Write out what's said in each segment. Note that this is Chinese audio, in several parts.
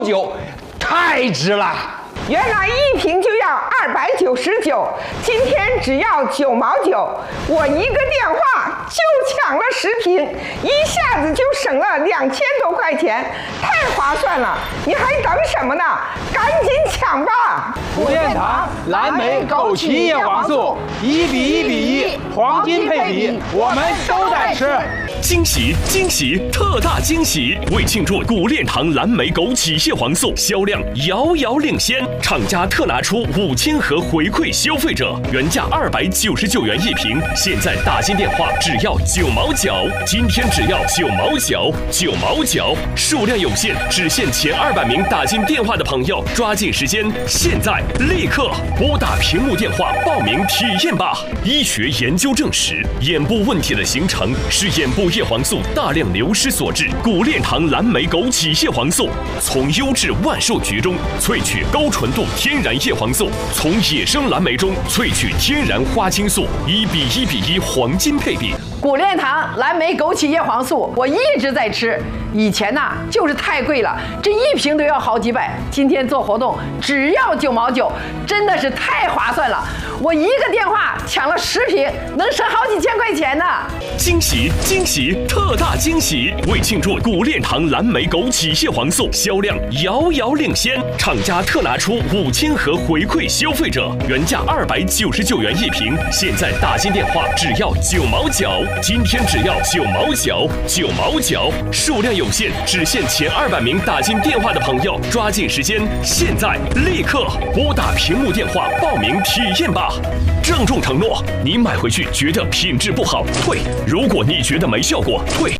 酒太值了。 原来一瓶就要299，今天只要9毛9，我一个电话就抢了10瓶，一下子就省了2000多块钱，太划算了！你还等什么呢？赶紧抢吧！ 古殿堂蓝莓枸杞叶黄素1比1比1，黄金配比，我们都在吃。 惊喜惊喜特大惊喜！为庆祝古炼堂蓝莓枸杞叶黄素销量遥遥领先，厂家特拿出5000盒回馈消费者，原价299元一瓶，现在打进电话只要9毛9，今天只要9毛9，9毛9，数量有限，只限前200名打进电话的朋友，抓紧时间，现在立刻拨打屏幕电话报名体验吧！医学研究证实，眼部问题的形成是眼部叶黄素大量流失所致。古炼堂蓝莓枸杞叶黄素从优质万寿菊中萃取高纯度天然叶黄素，从野生蓝莓中萃取天然花青素，1比1比1黄金配比。 古炼堂蓝莓枸杞叶黄素我一直在吃，以前呢就是太贵了，这一瓶都要好几百，今天做活动只要9毛9，真的是太划算了！我一个电话抢了10瓶，能省好几千块钱呢！ 惊喜惊喜特大惊喜！为庆祝古炼堂蓝莓枸杞叶黄素销量遥遥领先，厂家特拿出5000盒回馈消费者，原价299元一瓶，现在打进电话只要9毛9，今天只要9毛9，9毛9，数量有限，只限前200名打进电话的朋友，抓紧时间，现在立刻拨打屏幕电话报名体验吧！郑重承诺，你买回去觉得品质不好退，如果你觉得没效果退。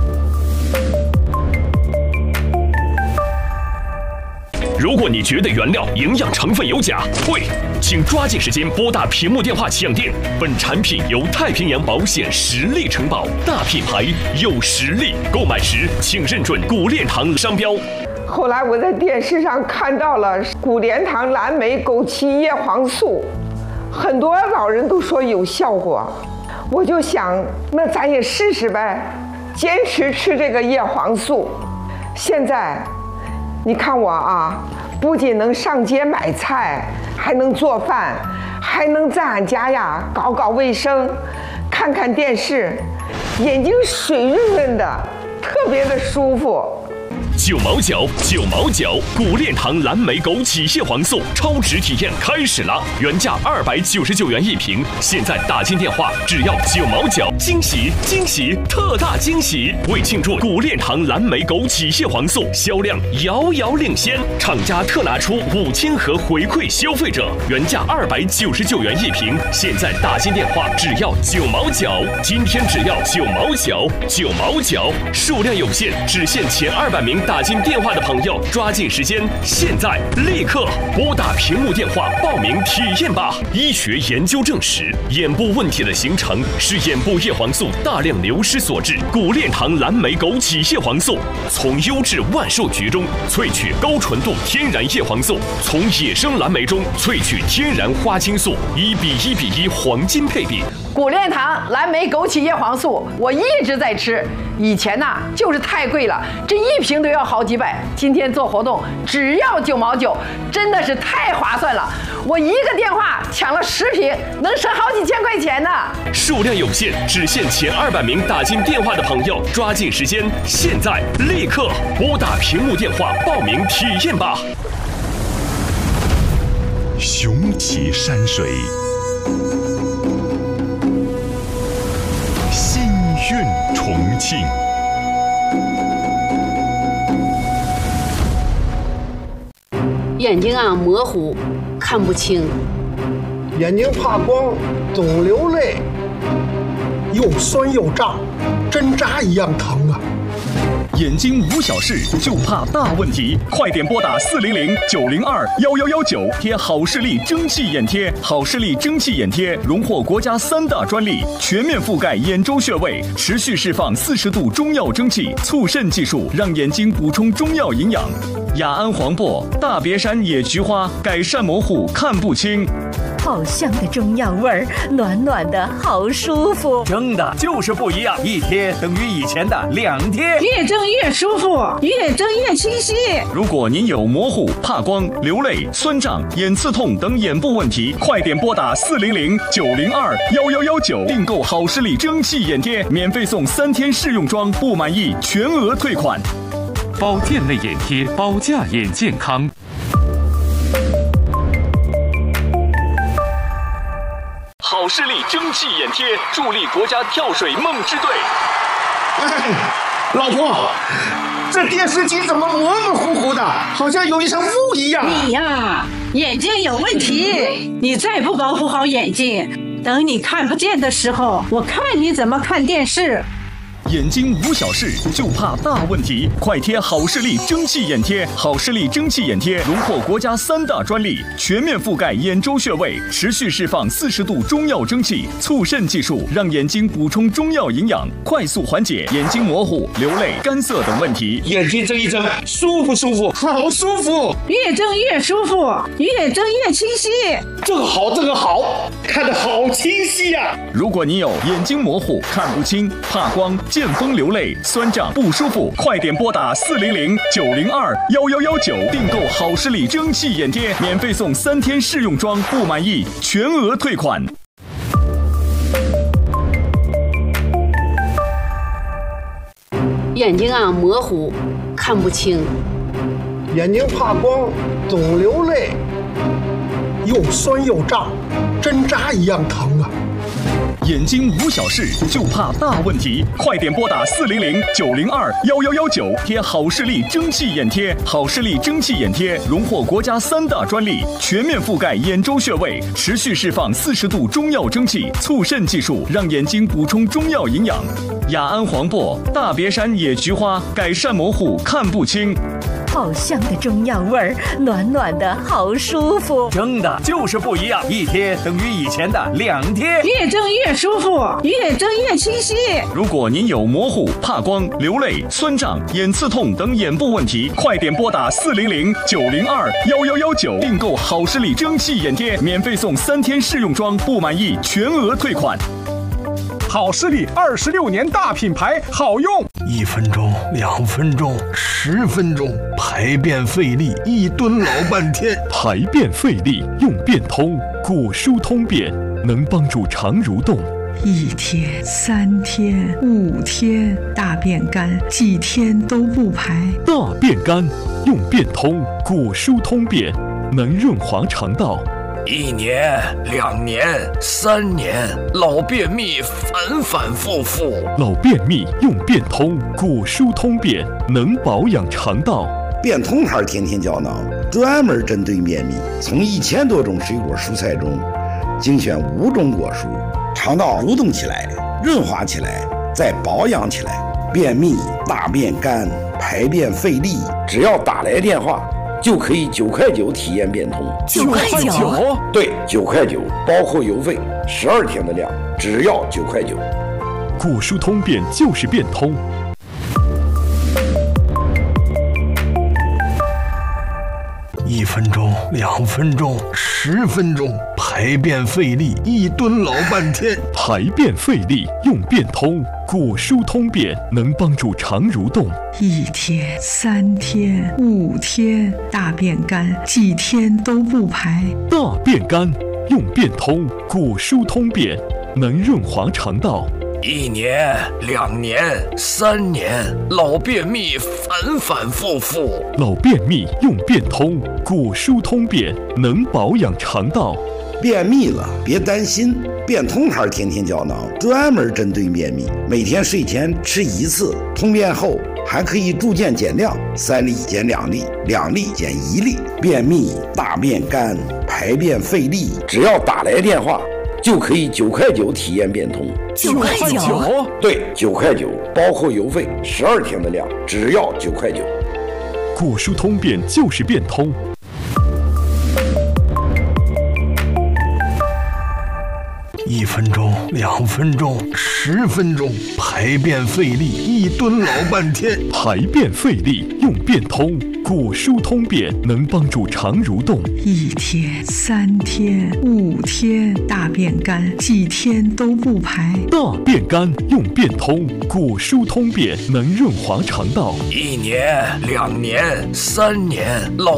如果你觉得原料营养成分有假，退，请抓紧时间拨打屏幕电话抢订。本产品由太平洋保险实力承保，大品牌有实力，购买时请认准古炼堂商标。 后来我在电视上看到了古炼堂蓝莓枸杞叶黄素，很多老人都说有效果，我就想，那咱也试试呗，坚持吃这个叶黄素。现在你看我啊，不仅能上街买菜，还能做饭，还能在俺家呀搞搞卫生，看看电视，眼睛水润润的，特别的舒服。 9毛9，9毛9，古炼堂蓝莓枸杞叶黄素超值体验开始了，原价299元一瓶，现在打进电话只要9毛9，惊喜惊喜特大惊喜！为庆祝古炼堂蓝莓枸杞叶黄素销量遥遥领先，厂家特拿出5000盒回馈消费者，原价299元一瓶，现在打进电话只要9毛9，今天只要9毛9，9毛9，数量有限，只限前200名打进电话的朋友，抓紧时间，现在立刻拨打屏幕电话报名体验吧！医学研究证实，眼部问题的形成是眼部叶黄素大量流失所致。古炼堂蓝莓枸杞叶黄素从优质万寿菊中萃取高纯度天然叶黄素，从野生蓝莓中萃取天然花青素，1比1比1黄金配比。 古炼堂蓝莓枸杞叶黄素我一直在吃，以前呢就是太贵了，这一瓶都要好几百，今天做活动只要9毛9，真的是太划算了！我一个电话抢了10瓶，能省好几千块钱呢！ 数量有限，只限前200名打进电话的朋友，抓紧时间，现在立刻拨打屏幕电话报名体验吧！ 雄奇山水，心韵重庆。 眼睛啊模糊，看不清， 眼睛怕光，总流泪，又酸又胀，针扎一样疼啊！ 眼睛无小事，就怕大问题，快点拨打400-902-1119，贴好视力蒸汽眼贴。好视力蒸汽眼贴荣获国家3大专利，全面覆盖眼周穴位，持续释放40度中药蒸汽，促渗技术让眼睛补充中药营养。雅安黄柏、大别山野菊花改善模糊看不清。 好香的中药味儿，暖暖的好舒服。 蒸的就是不一样，一贴等于以前的2贴。 越蒸越舒服，越蒸越清晰。 如果您有模糊、怕光、流泪、酸胀、眼刺痛等眼部问题，快点拨打400-902-1119订购好视力蒸汽眼贴，免费送3天试用装，不满意全额退款。 保健类眼贴，保驾眼健康。 好视力蒸汽眼贴，助力国家跳水梦之队。 老婆，这电视机怎么模模糊糊的，好像有一层雾一样？ 你呀，眼睛有问题，你再不保护好眼睛，等你看不见的时候，我看你怎么看电视。 眼睛无小事，就怕大问题。快贴好视力蒸汽眼贴！好视力蒸汽眼贴荣获国家3大专利，全面覆盖眼周穴位，持续释放40度中药蒸汽，促渗技术让眼睛补充中药营养，快速缓解眼睛模糊、流泪、干涩等问题。 眼睛睁一睁，舒不舒服？好舒服！ 越睁越舒服，越睁越清晰。 这个好，看得好清晰呀！ 如果你有眼睛模糊、看不清、怕光、见风流泪、酸胀不舒服，快点拨打400-902-1119订购好视力蒸汽眼贴，免费送3天试用装，不满意全额退款。 眼睛模糊，看不清， 眼睛怕光，总流泪，又酸又胀，针扎一样疼啊！ 眼睛无小事，就怕大问题，快点拨打400-902-1119贴好视力蒸汽眼贴。好视力蒸汽眼贴荣获国家3大专利，全面覆盖眼周穴位，持续释放40度中药蒸汽，促渗技术让眼睛补充中药营养。雅安黄柏、大别山野菊花改善模糊看不清。 好香的中药味儿，暖暖的好舒服。 蒸的就是不一样，一贴等于以前的2贴。 越蒸越舒服，越蒸越清晰。 如果您有模糊、怕光、流泪、酸胀、眼刺痛等眼部问题，快点拨打400-902-1119订购好视力蒸汽眼贴，免费送3天试用装，不满意全额退款。 好视力26年大品牌，好用。 1分钟、2分钟、10分钟，排便费力，一蹲老半天。 排便费力用便通，果蔬通便，能帮助肠蠕动。 1天、3天、5天，大便干，几天都不排。 大便干用便通，果蔬通便，能润滑肠道。 1年、2年、3年，老便秘反反复复。 老便秘用便通，果蔬通便，能保养肠道。 便通牌天天胶囊专门针对便秘，从1000多种水果蔬菜中精选5种果蔬，肠道蠕动起来，润滑起来，再保养起来。便秘、大便干、排便费力，只要打来电话就可以9块9体验便通。 9块9？ 对，9块9，包括邮费，12天的量，只要9块9。 果蔬通便就是便通。 1分钟、2分钟、10分钟，排便费力，一蹲老半天。 排便费力用便通，果蔬通便，能帮助肠蠕动。 1天、3天、5天，大便干，几天都不排。 大便干用便通，果蔬通便，能润滑肠道。 1年、2年、3年，老便秘反反复复。 老便秘用便通，果蔬通便，能保养肠道。 便秘了别担心，便通牌天天胶囊专门针对便秘，每天睡前吃1次，通便后还可以逐渐减量，3粒减2粒，2粒减1粒。便秘、大便干、排便费力，只要打来电话就可以9块9体验便通。 9块9？ 对，9块9，包括邮费，12天的量，只要9块9。 果蔬通便就是便通。 1 分钟、2分钟、10分钟，排便费力，一蹲老半天。 排便费力用便通，果蔬通便能帮助肠蠕动。 1天、3天、5天，大便干，几天都不排。 大便干用便通，果蔬通便能润滑肠道。 1年、2年、3年，老